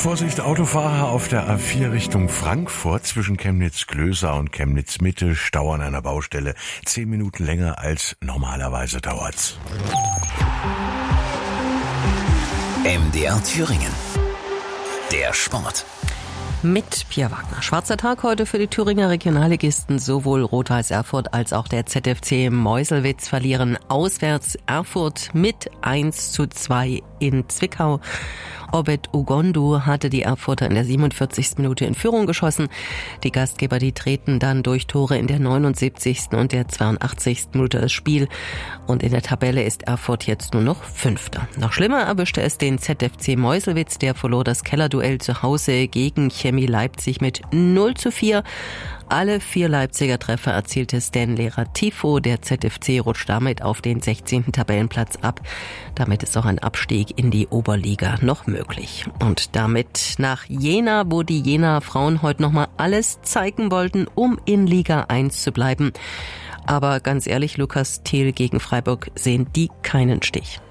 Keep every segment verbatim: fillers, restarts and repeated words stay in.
Vorsicht, Autofahrer auf der A vier Richtung Frankfurt zwischen Chemnitz-Glösa und Chemnitz-Mitte. Stau an einer Baustelle. Zehn Minuten länger als normalerweise dauert's. M D R Thüringen. Der Sport. Mit Pia Wagner. Schwarzer Tag heute für die Thüringer Regionalligisten. Sowohl Rot-Weiß Erfurt als auch der Z F C Meuselwitz verlieren auswärts. Erfurt mit eins zu zwei in Zwickau. Obed Ugondu hatte die Erfurter in der siebenundvierzigsten Minute in Führung geschossen. Die Gastgeber, die treten dann durch Tore in der neunundsiebzigsten und der zweiundachtzigsten Minute das Spiel. Und in der Tabelle ist Erfurt jetzt nur noch Fünfter. Noch schlimmer erwischte es den Z F C Meuselwitz. Der verlor das Kellerduell zu Hause gegen Chemie Leipzig mit null zu vier. Alle vier Leipziger Treffer erzielte Stanley Ratifo. Der Z F C rutscht damit auf den sechzehnten Tabellenplatz ab. Damit ist auch ein Abstieg in die Oberliga noch möglich. Und damit nach Jena, wo die Jena Frauen heute nochmal alles zeigen wollten, um in Liga eins zu bleiben. Aber ganz ehrlich, Lukas Thiel gegen Freiburg sehen die keinen Stich.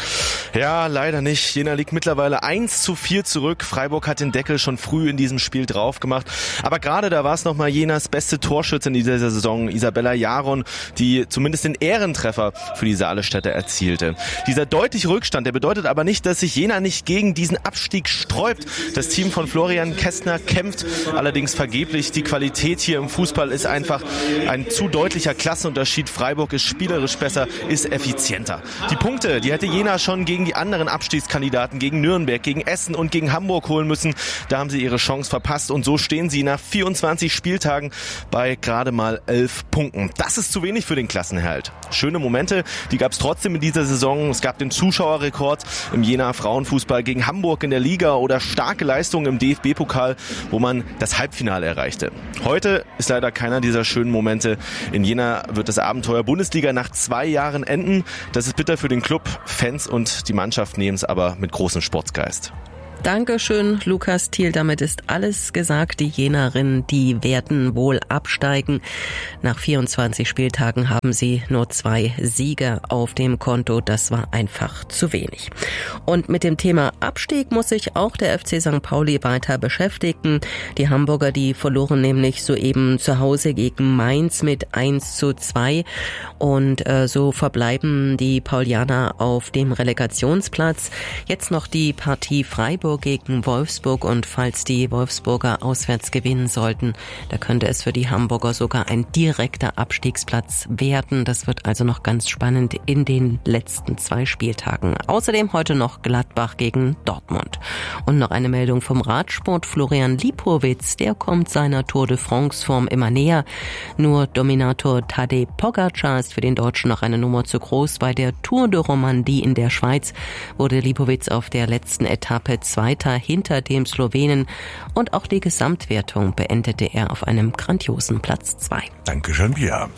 Ja, leider nicht. Jena liegt mittlerweile eins zu vier zurück. Freiburg hat den Deckel schon früh in diesem Spiel drauf gemacht. Aber gerade da war es nochmal Jenas beste Torschützin in dieser Saison, Isabella Jaron, die zumindest den Ehrentreffer für die Saalestädter erzielte. Dieser deutliche Rückstand, der bedeutet aber nicht, dass sich Jena nicht gegen diesen Abstieg sträubt. Das Team von Florian Kästner kämpft allerdings vergeblich. Die Qualität hier im Fußball ist einfach ein zu deutlicher Klassenunterschied. Freiburg ist spielerisch besser, ist effizienter. Die Punkte, die hätte Jena schon gegen die anderen Abstiegskandidaten, gegen Nürnberg, gegen Essen und gegen Hamburg holen müssen. Da haben sie ihre Chance verpasst und so stehen sie nach vierundzwanzig Spieltagen bei gerade mal elf Punkten. Das ist zu wenig für den Klassenerhalt. Schöne Momente, die gab es trotzdem in dieser Saison. Es gab den Zuschauerrekord im Jena Frauenfußball gegen Hamburg in der Liga oder starke Leistungen im D F B-Pokal, wo man das Halbfinale erreichte. Heute ist leider keiner dieser schönen Momente. In Jena wird das Abenteuer Bundesliga nach zwei Jahren enden. Das ist bitter für den Club, Fans und die Mannschaft nehmen es aber mit großem Sportsgeist. Dankeschön, Lukas Thiel. Damit ist alles gesagt. Die Jenerinnen, die werden wohl absteigen. Nach vierundzwanzig Spieltagen haben sie nur zwei Siege auf dem Konto. Das war einfach zu wenig. Und mit dem Thema Abstieg muss sich auch der F C Sankt Pauli weiter beschäftigen. Die Hamburger, die verloren nämlich soeben zu Hause gegen Mainz mit eins zu zwei. Und äh, so verbleiben die Paulianer auf dem Relegationsplatz. Jetzt noch die Partie Freiburg gegen Wolfsburg und falls die Wolfsburger auswärts gewinnen sollten, da könnte es für die Hamburger sogar ein direkter Abstiegsplatz werden. Das wird also noch ganz spannend in den letzten zwei Spieltagen. Außerdem heute noch Gladbach gegen Dortmund. Und noch eine Meldung vom Radsport. Florian Lipowitz, der kommt seiner Tour de France Form immer näher. Nur Dominator Tadej Pogačar ist für den Deutschen noch eine Nummer zu groß. Bei der Tour de Romandie in der Schweiz wurde Lipowitz auf der letzten Etappe Zweiter hinter dem Slowenen und auch die Gesamtwertung beendete er auf einem grandiosen Platz zwei. Dankeschön, Pia.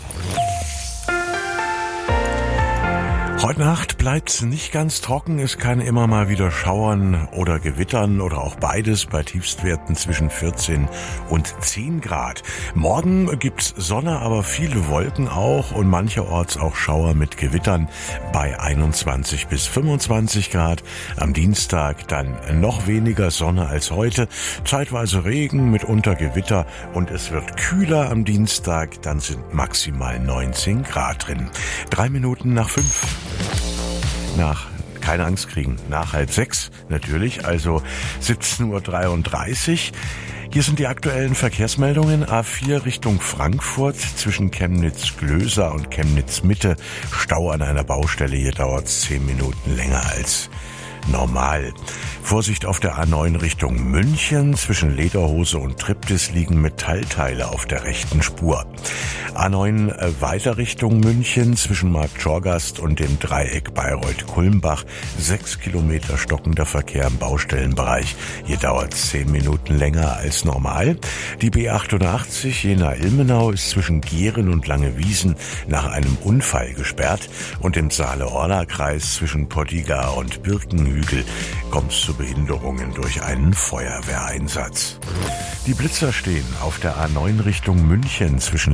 Heute Nacht bleibt's nicht ganz trocken. Es kann immer mal wieder schauern oder gewittern oder auch beides bei Tiefstwerten zwischen vierzehn und zehn Grad. Morgen gibt's Sonne, aber viele Wolken auch und mancherorts auch Schauer mit Gewittern bei einundzwanzig bis fünfundzwanzig Grad. Am Dienstag dann noch weniger Sonne als heute. Zeitweise Regen, mitunter Gewitter und es wird kühler am Dienstag. Dann sind maximal neunzehn Grad drin. Drei Minuten nach fünf. Nach, keine Angst kriegen, nach halb sechs natürlich, also siebzehn Uhr dreiunddreißig. Hier sind die aktuellen Verkehrsmeldungen. A vier Richtung Frankfurt zwischen Chemnitz-Glösa und Chemnitz-Mitte. Stau an einer Baustelle, hier dauert es zehn Minuten länger als normal. Vorsicht auf der A neun Richtung München. Zwischen Lederhose und Triptis liegen Metallteile auf der rechten Spur. A neun weiter Richtung München zwischen Marktschorgast und dem Dreieck Bayreuth-Kulmbach. Sechs Kilometer stockender Verkehr im Baustellenbereich. Hier dauert es zehn Minuten länger als normal. Die B achtundachtzig Jena-Ilmenau ist zwischen Gehren und Langewiesen nach einem Unfall gesperrt. Und im Saale-Orla-Kreis zwischen Poddiga und Birkenhügel kommt es zu Behinderungen durch einen Feuerwehreinsatz. Die Blitzer stehen auf der A neun Richtung München zwischen Lederhose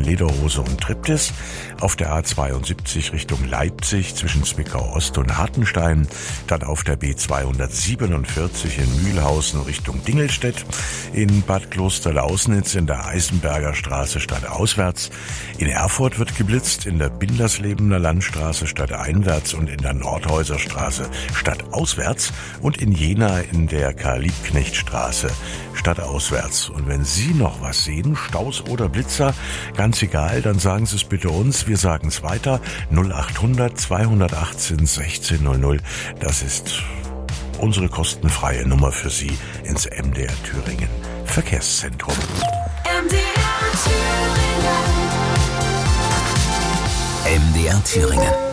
Rose und Triptis, auf der A zweiundsiebzig Richtung Leipzig zwischen Zwickau Ost und Hartenstein, dann auf der B zweihundertsiebenundvierzig in Mühlhausen Richtung Dingelstedt, in Bad Klosterlausnitz in der Eisenberger Straße stadtauswärts, in Erfurt wird geblitzt, in der Binderslebener Landstraße stadteinwärts und in der Nordhäuser Straße stadtauswärts und in Jena in der Karl-Liebknecht-Straße stadtauswärts. Und wenn Sie noch was sehen, Staus oder Blitzer, ganz egal, dann sagen Sie es bitte uns. Wir sagen es weiter. null acht hundert zweihundertachtzehn sechzehn null null. Das ist unsere kostenfreie Nummer für Sie ins M D R Thüringen Verkehrszentrum. M D R Thüringen. M D R Thüringen.